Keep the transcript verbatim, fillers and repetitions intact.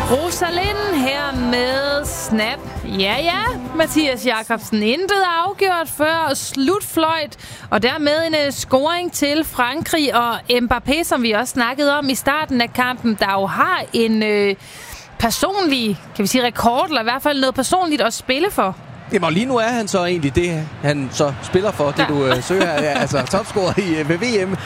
Rosalind her med Snap. Ja, ja, Mathias Jakobsen. Intet afgjort før slutfløjt, og dermed en uh, scoring til Frankrig og Mbappé, som vi også snakkede om i starten af kampen, der jo har en uh, personlig, kan vi sige, rekord, eller i hvert fald noget personligt at spille for. Jamen, lige nu er han så egentlig det, han så spiller for, det ja. du øh, søger. Ja, altså topscorer i øh, ved V M